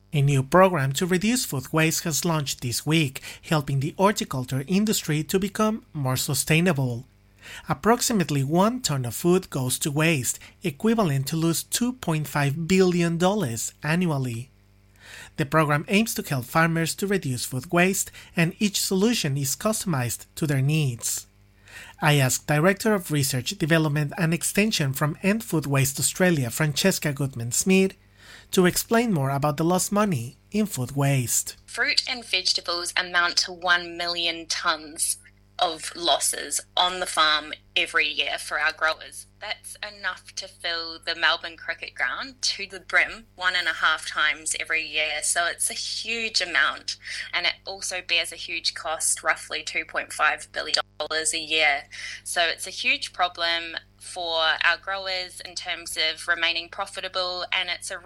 A new program to reduce food waste has launched this week, helping the horticulture industry to become more sustainable. Approximately 1 ton of food goes to waste, equivalent to lose $2.5 billion annually. The program aims to help farmers to reduce food waste, and each solution is customized to their needs. I asked Director of Research, Development and Extension from End Food Waste Australia, Francesca Goodman-Smith, to explain more about the lost money in food waste. Fruit and vegetables amount to 1 million tonnes of losses on the farm every year for our growers. That's enough to fill the Melbourne cricket ground to the brim 1.5 times every year. So it's a huge amount, and it also bears a huge cost, roughly $2.5 billion a year. So it's a huge problem for our growers in terms of remaining profitable, and it's a